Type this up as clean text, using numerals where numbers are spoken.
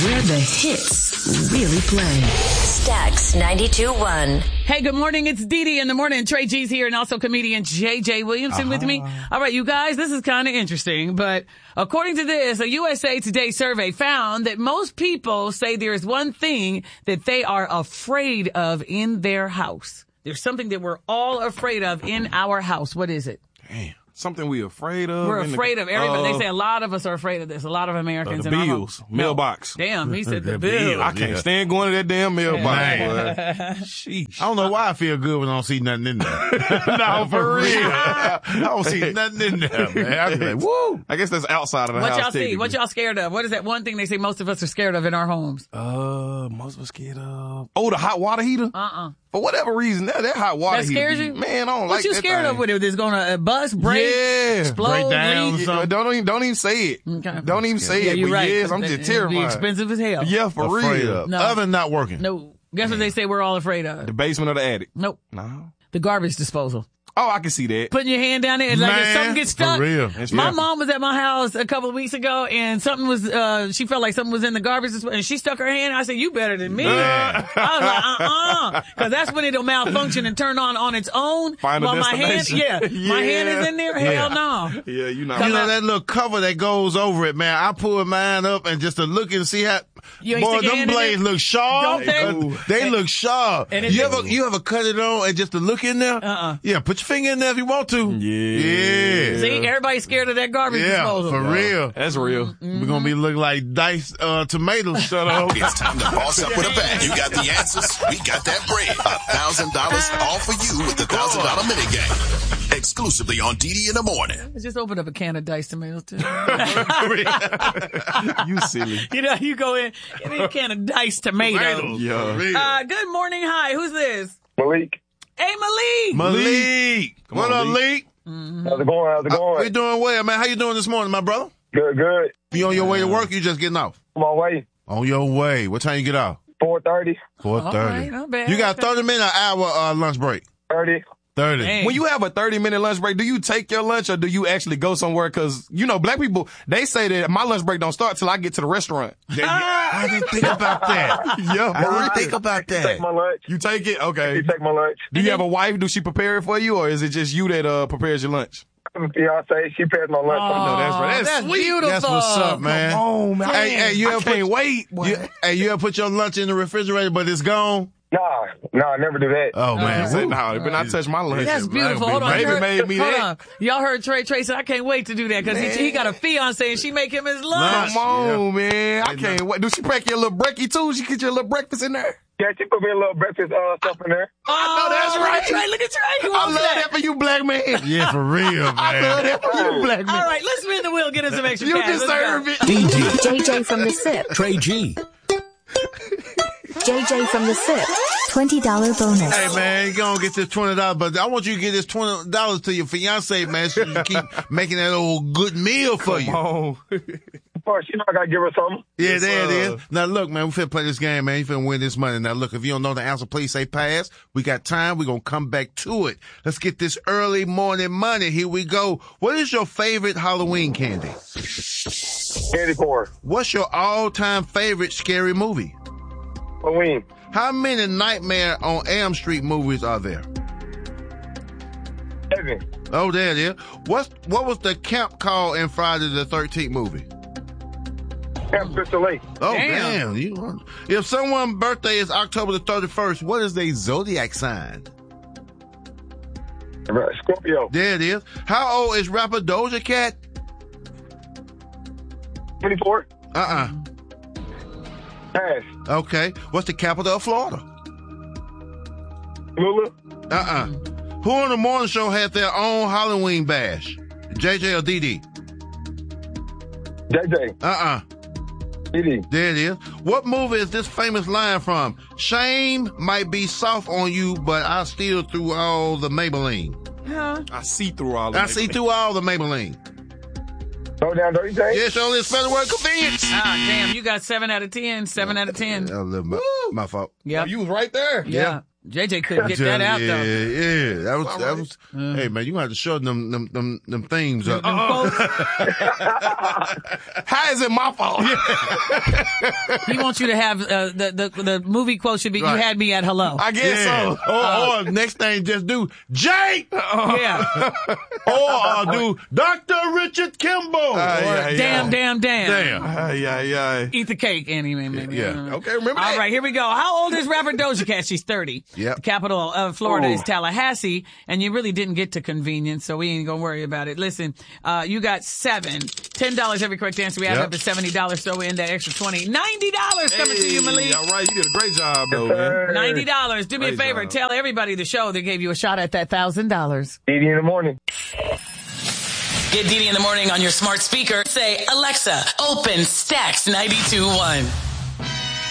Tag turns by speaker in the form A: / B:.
A: where the hits really play.
B: Stax 92.1.
C: Hey, good morning. It's Dee Dee in the morning. Trey G's here and also comedian JJ Williamson with me. All right, you guys, this is kind of interesting, but according to this, a USA Today survey found that most people say there is one thing that they are afraid of in their house. There's something that we're all afraid of in our house. What is it?
D: Damn. Something we afraid of.
C: We're afraid of everybody. They say a lot of us are afraid of this. A lot of Americans.
D: The
C: in our
D: bills.
C: home.
D: Mailbox.
C: Damn, he said the bills.
D: I can't stand going to that damn mailbox.
E: Sheesh. I don't know why I feel good when I don't see nothing in there.
D: No, for real.
E: I don't see nothing in there, man. I be like, woo.
D: I guess that's outside of the
C: What
D: house.
C: y'all see? What y'all scared of? What is that one thing they say most of us are scared of in our homes?
D: Most of us scared of. Oh, the hot water heater? For whatever reason, that hot water
C: That
D: heater.
C: scares you?
D: Man, I don't like that.
C: What you scared of with it? It's going to bust, break, explode,
E: break down,
C: leak?
E: something.
D: Don't even say it.
C: Okay.
D: Don't even say it.
C: You're
D: But
C: right.
D: yes, I'm just
C: It'd
D: terrified.
C: be expensive as hell.
D: Yeah, for
E: Afraid
D: real.
E: of.
C: No.
E: Oven not working.
C: No. Guess what they say we're all afraid of?
D: The basement or the attic?
C: Nope.
D: No.
C: The garbage disposal.
D: Oh, I can see that.
C: Putting your hand down there and like if
E: Man,
C: something gets stuck.
E: for real.
C: My mom was at my house a couple of weeks ago and something was, she felt like something was in the garbage and she stuck her hand. I said, you better than me. I was like, Cause that's when it'll malfunction and turn on its own.
D: Final
C: While my hand,
D: destination.
C: my hand is in there. Hell no.
D: Yeah, you know.
E: You know that little cover that goes over it, man. I pull mine up and just to look and see how.
C: You ain't
E: Boy,
C: stick your
E: them
C: hand in
E: blades
C: there?
E: look sharp.
C: Don't they?
E: They look sharp.
C: And
E: You ever cut it on and just to look in there? Yeah, put your finger in there if you want to. Yeah.
C: See, everybody's scared of that garbage
E: Yeah,
C: disposal.
E: for real.
D: That's real.
E: We're gonna be looking like diced tomatoes. Shut up.
F: It's time to boss up with a bag. You got the answers. We got that bread. $1,000 all for you with the $1,000 minigame. Exclusively on DD in the morning.
C: Let's just open up a can of diced tomatoes too.
D: You silly.
C: You know, you go in, give me a can of diced tomatoes.
D: Yeah.
C: Good morning. Hi. Who's this?
G: Malik.
C: Hey, Malik.
E: Malik. What up, Malik?
G: How's it going? How's it going?
E: We doing well, man. How you doing this morning, my brother?
G: Good, good.
E: You on your way to work? You just getting off?
G: On my way.
E: On your way. What time you get off?
G: 4:30.
E: 4:30.
C: All right, not bad.
E: You got 30 minute or hour lunch break?
G: 30.
E: 30.
C: Dang.
D: When you have a 30-minute lunch break, do you take your lunch or do you actually go somewhere? Because, you know, black people, they say that my lunch break don't start till I get to the restaurant.
E: I didn't think about that.
D: Yeah,
E: I didn't think about
G: Take
E: that.
G: my lunch.
D: You take it? Okay.
G: You take my lunch.
D: Do you have a wife? Do she prepare it for you or is it just you that prepares your lunch?
G: My fiance, she prepares my lunch.
D: No, that's right. That's sweet.
C: beautiful.
E: That's what's up, man.
D: Come on, man.
E: Hey, you
D: I
E: ever
D: can't wait. Boy.
E: you ever put your lunch in the refrigerator, but it's gone?
G: Nah, I never do that.
E: Oh, man.
D: He said,
E: Woo.
D: no, but I touch my lunch.
C: That's beautiful. Hold on.
D: Baby
C: You heard-
D: made me
C: hold
D: that.
C: on. Y'all heard Trey say, I can't wait to do that because he got a fiance and she make him his lunch.
D: Come on, man. I can't wait. Do she pack your little brekkie too? She get your little breakfast in there?
G: Yeah, she put me a little breakfast stuff in there.
D: I know that's right.
C: Trey, look at Trey. He
D: I
C: wants
D: love that for you, black man.
E: Yeah, for real, man.
D: I love that for you, black man.
C: All right, let's spin the wheel, get us some extra
D: You
C: cash. Let's
D: deserve
C: go.
D: it.
A: JJ from the SIP.
H: Trey G.
A: JJ from the SIP. $20 bonus.
E: Hey, man, you gonna get this $20, but I want you to get this $20 to your fiance, man, so you keep making that old good meal for you.
D: Oh.
G: Of course, you know I gotta give her something.
E: Yeah, there it is. Now, look, man, we finna play this game, man. You finna win this money. Now, look, if you don't know the answer, please say pass. We got time. We're gonna come back to it. Let's get this early morning money. Here we go. What is your favorite Halloween candy?
G: Candy corn.
E: What's your all-time favorite scary movie?
G: Halloween.
E: How many Nightmare on Elm Street movies are there?
G: 7.
E: Oh, there it is. What was the camp called in Friday the 13th movie?
G: Camp Crystal Lake.
E: Oh, damn. If someone's birthday is October the 31st, what is their zodiac sign?
G: Scorpio.
E: There it is. How old is rapper Doja Cat?
G: 24.
E: Uh-uh.
G: Pass.
E: Okay. What's the capital of Florida?
G: Lula.
E: Uh-uh. Who on the morning show had their own Halloween bash? JJ or DD?
G: JJ.
E: Uh-uh.
G: DD.
E: There it is. What movie is this famous line from? Shame might be soft on you, but I still through all the Maybelline.
D: I see through all of
E: I see through all the Maybelline.
G: Go down, dirty J.
E: Yes, only spell the word convenience.
C: Damn, you got 7 out of 10. 7 out of 10.
E: My fault.
C: Yeah.
D: You was right there.
C: Yeah. JJ couldn't get that out, though.
E: Yeah. That was. Hey, man, you gonna have to show them themes up.
D: How is it my fault?
C: He wants you to have the movie quote should be "You had me at hello."
D: I guess so.
E: Or next thing, just do Jake.
C: Yeah.
E: Or do Dr. Richard Kimball.
C: Damn.
D: Yeah.
C: Eat the cake, Annie. Maybe.
E: Yeah.
D: Okay, remember that.
C: All right, here we go. How old is rapper Doja Cat? She's 30.
E: Yep.
C: The capital of Florida is Tallahassee, and you really didn't get to convenience, so we ain't gonna worry about it. Listen, you got $10 every correct answer. We have up to $70. Throw in that extra $20. $90 coming to you, Malik.
D: All right, you did a great job, though, man.
C: $90. Do me a favor. Tell everybody the show that gave you a shot at that $1,000.
G: Didi in the morning.
C: Get Didi in the morning on your smart speaker. Say, Alexa, open Stacks 92.1.